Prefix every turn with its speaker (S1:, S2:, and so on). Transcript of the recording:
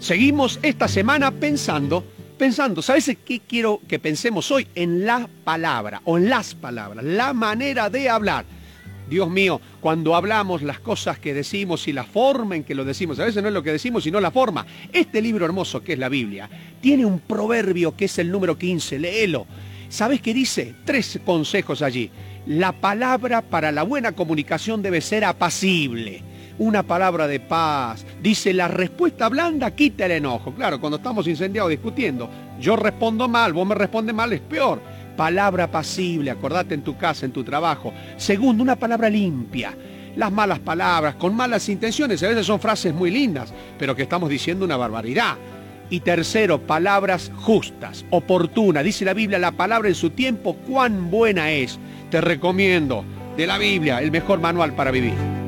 S1: Seguimos esta semana pensando, ¿sabes qué quiero que pensemos hoy? En la palabra, o en las palabras, la manera de hablar. Dios mío, cuando hablamos, las cosas que decimos y la forma en que lo decimos, a veces no es lo que decimos, sino la forma. Este libro hermoso que es la Biblia, tiene un proverbio que es el número 15, léelo. ¿Sabes qué dice? 3 consejos allí. La palabra para la buena comunicación debe ser apacible. Una palabra de paz. Dice, la respuesta blanda quita el enojo. Claro, cuando estamos incendiados discutiendo, yo respondo mal, vos me respondes mal, es peor. Palabra apacible, acordate en tu casa, en tu trabajo. Segundo, una palabra limpia. Las malas palabras, con malas intenciones, a veces son frases muy lindas, pero que estamos diciendo una barbaridad. Y tercero, palabras justas, oportunas. Dice la Biblia, la palabra en su tiempo, cuán buena es. Te recomiendo, de la Biblia, el mejor manual para vivir.